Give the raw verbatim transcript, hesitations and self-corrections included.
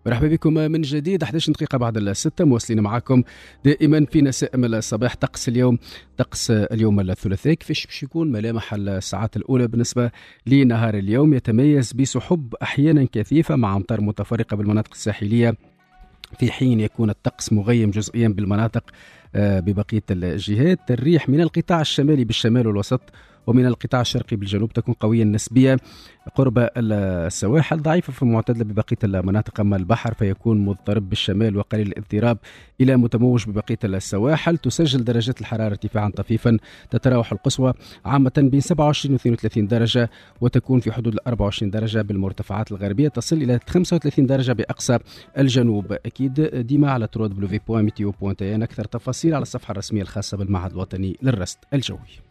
مرحبا بكم من جديد. أحد عشر دقيقة بعد الستة مواصلين معكم دائما في نسائم الصباح. طقس اليوم طقس اليوم الثلاثاء كيفاش باش يكون؟ ملامح الساعات الأولى بالنسبة لنهار اليوم يتميز بسحب أحيانا كثيفة مع أمطار متفرقة بالمناطق الساحلية، في حين يكون الطقس مغيم جزئيا بالمناطق ببقية الجهات. الريح من القطاع الشمالي بالشمال والوسط ومن القطاع الشرقي بالجنوب تكون قوية نسبيا قرب السواحل، ضعيفة في المعتدلة ببقية المناطق. أما البحر فيكون مضطرب بالشمال وقليل الاضطراب إلى متموج ببقية السواحل. تسجل درجات الحرارة ارتفاعا طفيفا، تتراوح القصوى عامة بين سبعة وعشرين و اثنين وثلاثين درجة وتكون في حدود أربعة وعشرين درجة بالمرتفعات الغربية، تصل إلى خمسة وثلاثين درجة بأقصى الجنوب. أكيد ديما على ترو دبليو بوان ميتيو بوان تي ان أكثر تفاصيل على الصفحة الرسمية الخاصة بالمعهد الوطني للرصد الجوي.